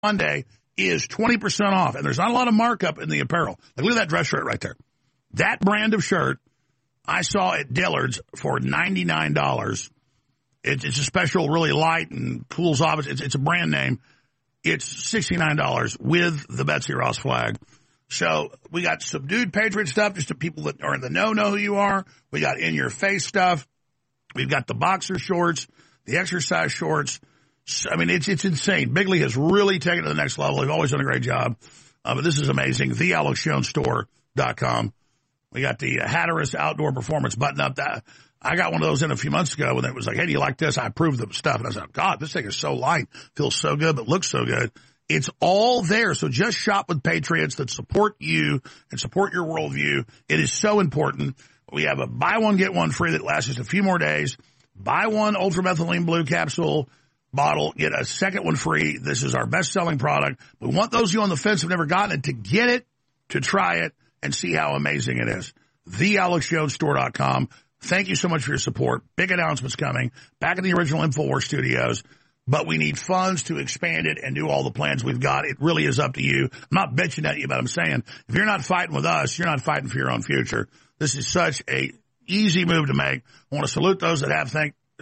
Monday is 20% off, and there's not a lot of markup in the apparel. Like, look at that dress shirt right there. That brand of shirt I saw at Dillard's for $99. It's a special, really light and cools off. It's a brand name. It's $69 with the Betsy Ross flag. So we got subdued Patriot stuff, just to people that are in the know who you are. We got in-your-face stuff. We've got the boxer shorts, the exercise shorts. I mean, it's insane. Bigley has really taken it to the next level. They've always done a great job. But this is amazing. TheAlexJonesStore.com. We got the Hatteras Outdoor Performance button-up. I got one of those in a few months ago when it was like, hey, do you like this? I approved the stuff. And I said, God, this thing is so light, feels so good, but looks so good. It's all there. So just shop with Patriots that support you and support your worldview. It is so important. We have a buy one, get one free that lasts just a few more days. Buy one ultramethylene blue capsule bottle, get a second one free. This is our best-selling product. We want those of you on the fence who have never gotten it to get it, to try it, and see how amazing it is. TheAlexJonesStore.com. Thank you so much for your support. Big announcements coming. Back in the original InfoWars studios. But we need funds to expand it and do all the plans we've got. It really is up to you. I'm not bitching at you, but I'm saying if you're not fighting with us, you're not fighting for your own future. This is such a easy move to make. I want to salute those that have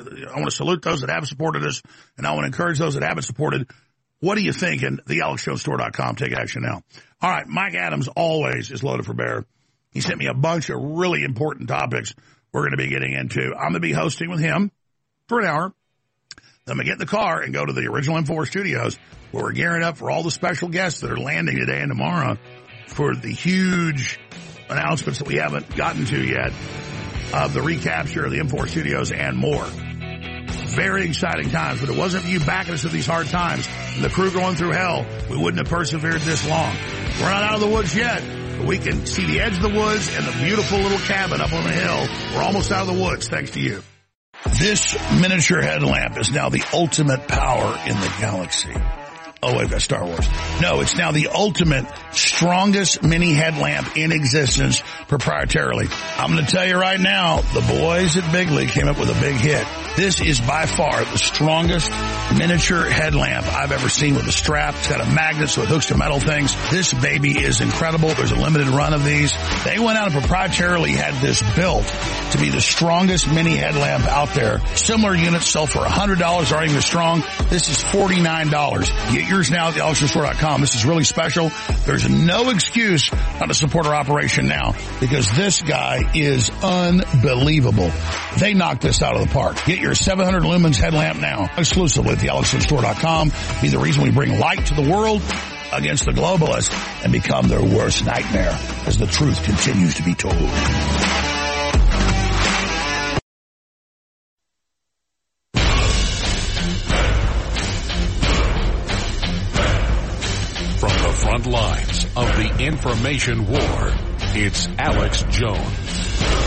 supported us, and I want to encourage those that haven't supported. What are you thinking? TheAlexJonesStore.com. Take action now. All right, Mike Adams always is loaded for bear. He sent me a bunch of really important topics we're going to be getting into. I'm going to be hosting with him for an hour. Then I'm going to get in the car and go to the original InfoWars studios where we're gearing up for all the special guests that are landing today and tomorrow for the huge announcements that we haven't gotten to yet of the recapture of the InfoWars studios and more. Very exciting times, but it wasn't for you backing us through these hard times and the crew going through hell, we wouldn't have persevered this long. We're not out of the woods yet, but we can see the edge of the woods and the beautiful little cabin up on the hill. We're almost out of the woods, thanks to you. This miniature headlamp is now the ultimate power in the galaxy. Oh, wait, that's Star Wars. No, it's now the ultimate, strongest mini headlamp in existence proprietarily. I'm going to tell you right now, the boys at Bigley came up with a big hit. This is by far the strongest miniature headlamp I've ever seen with a strap. It's got a magnet so it hooks to metal things. This baby is incredible. There's a limited run of these. They went out and proprietarily had this built to be the strongest mini headlamp out there. Similar units sell for $100, aren't even strong. This is $49. Get yours now at TheAlexJonesStore.com. This is really special. There's no excuse not to support our operation now because this guy is unbelievable. They knocked this out of the park. Get your 700 lumens headlamp now exclusively at TheAlexJonesStore.com. Be the reason we bring light to the world against the globalists and become their worst nightmare as the truth continues to be told. Front lines of the information war. It's Alex Jones.